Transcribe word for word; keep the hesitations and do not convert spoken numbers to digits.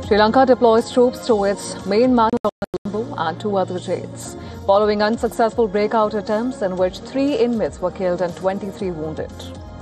Sri Lanka deploys troops to its main manor of Colombo and two other jails, following unsuccessful breakout attempts in which three inmates were killed and twenty-three wounded.